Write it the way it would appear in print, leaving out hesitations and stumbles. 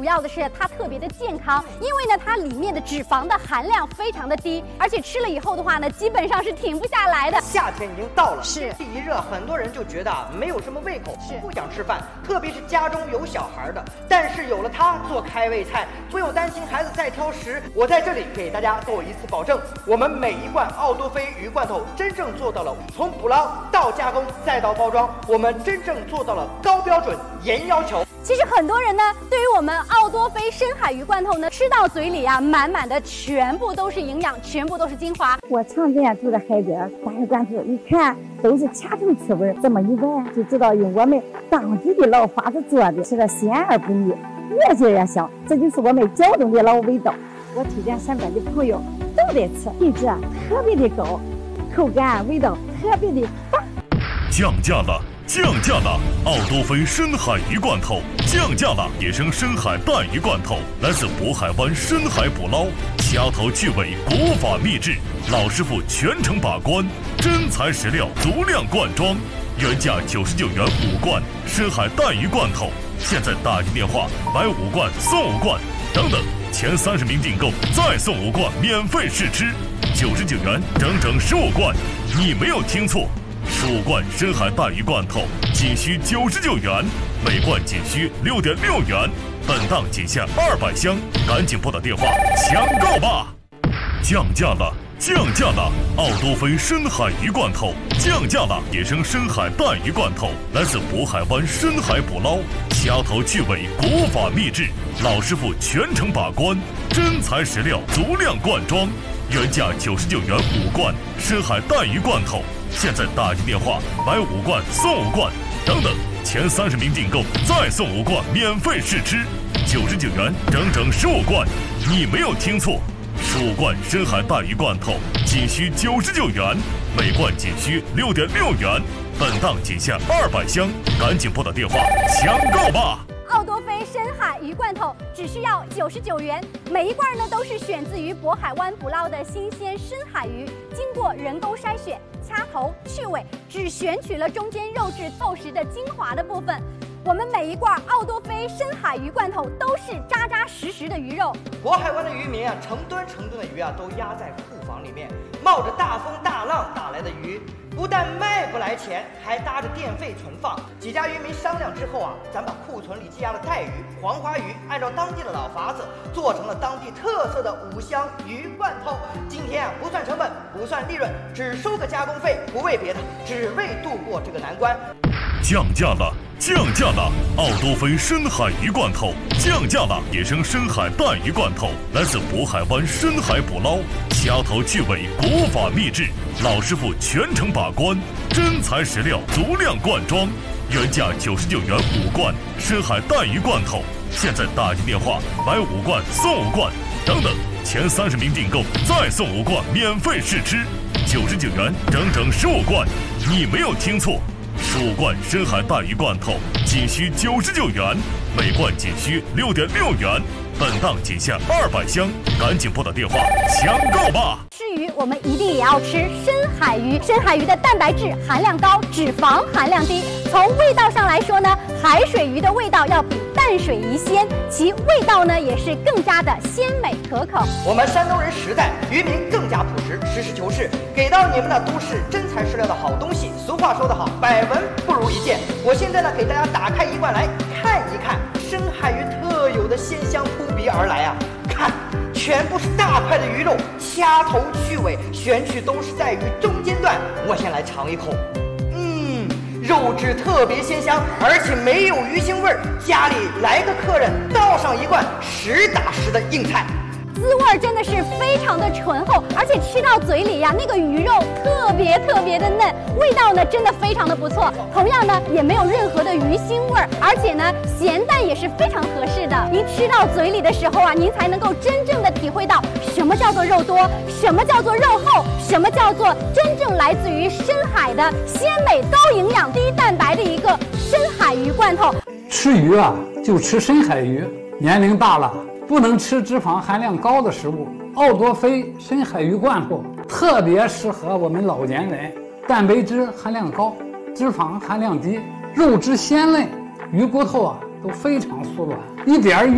主要的是它特别的健康，因为呢它里面的脂肪的含量非常的低，而且吃了以后的话呢，基本上是停不下来的。 夏天已经到了， 是天气一热，很多人就觉得没有什么胃口， 是不想吃饭，特别是家中有小孩的。但是有了它做开胃菜，不用担心孩子再挑食。我在这里给大家做一次保证，我们每一罐奥多菲鱼罐头真正做到了从捕捞到加工再到包装，我们真正做到了高标准、严要求。 其实很多人呢，对于我们奥多菲深海鱼罐头呢，吃到嘴里啊，满满的全部都是营养，全部都是精华。 我常见住在海边，大鱼罐头一看都是掐头去味，这么一闻就知道用我们当地的老法子做的，吃的鲜而不腻，越嚼越香，这就是我们胶东的老味道。我推荐身边的朋友都得吃，品质特别的高，口感味道特别的棒。 降价了！降价了！奥多菲深海鱼罐头降价了！野生深海带鱼罐头来自渤海湾深海捕捞，掐头去尾，国法秘制，老师傅全程把关，真材实料，足量灌装，原价99元5罐深海带鱼罐头，现在打进电话买5罐送5罐，等等，前30名订购再送5罐免费试吃，99元整整15罐，你没有听错。15罐深海带鱼罐头仅需99元，每罐仅需6.6元，本档仅限200箱，赶紧拨打电话抢购吧！降价了！降价了！奥多菲深海鱼罐头降价了！野生深海带鱼罐头来自渤海湾深海捕捞，掐头去尾，国法秘制，老师傅全程把关，真材实料，足量灌装，原价99元5罐深海带鱼罐头，现在打进电话买5罐送5罐，等等，前30名订购再送5罐免费试吃，99元整整15罐，你没有听错，15罐深海带鱼罐头仅需99元，每罐仅需6.6元，本档仅限200箱，赶紧拨打电话抢购吧！ 奥多菲深海鱼罐头只需要99元，每一罐呢都是选自于渤海湾捕捞的新鲜深海鱼，经过人工筛选、掐头去尾，只选取了中间肉质透实的精华的部分。我们每一罐奥多菲深海鱼罐头都是扎扎实实的鱼肉。 渤海湾的渔民啊，成吨的鱼啊，都压在库房里面，冒着大风大浪打来的鱼，不但卖不来钱，还搭着电费存放。几家渔民商量之后啊，咱把库存里积压的带鱼、黄花鱼，按照当地的老法子，做成了当地特色的5香鱼罐头。今天啊，不算成本，不算利润，只收个加工费，不为别的，只为度过这个难关。 降价了！降价了！奥多菲深海鱼罐头降价了！野生深海带鱼罐头来自渤海湾深海捕捞，掐头去尾，国法秘制，老师傅全程把关，真材实料，足量灌装，原价99元5罐深海带鱼罐头，现在打进电话买5罐送5罐，等等，前30名订购再送5罐免费试吃，99元整整15罐，你没有听错，15罐深海带鱼罐头仅需99元，每罐仅需6.6元，本档仅限200箱，赶紧拨打电话抢购吧！ 吃鱼我们一定也要吃深海鱼，深海鱼的蛋白质含量高，脂肪含量低。从味道上来说呢，海水鱼的味道要比淡水鱼鲜，其味道呢也是更加的鲜美可口。 我们山东人实在，渔民更加朴实，实事求是，给到你们的都是真材实料的好东西。俗话说得好，百闻不如一见。我现在呢，给大家打开一罐来看一看，深海鱼特有的鲜香扑鼻而来啊！看，全部是大块的鱼肉，掐头去尾，选取都是在鱼中间段。我先来尝一口，肉质特别鲜香，而且没有鱼腥味儿。家里来个客人，倒上一罐实打实的硬菜。 滋味真的是非常的醇厚，而且吃到嘴里呀，那个鱼肉特别的嫩，味道呢真的非常的不错。同样呢，也没有任何的鱼腥味儿，而且呢，咸淡也是非常合适的。您吃到嘴里的时候啊，您才能够真正的体会到什么叫做肉多，什么叫做肉厚，什么叫做真正来自于深海的鲜美、高营养、低蛋白的一个深海鱼罐头。 吃鱼啊，就吃深海鱼。年龄大了，不能吃脂肪含量高的食物。奥多菲深海鱼罐头特别适合我们老年人，蛋白质含量高，脂肪含量低，肉质鲜嫩，鱼骨头啊都非常酥软，一点鱼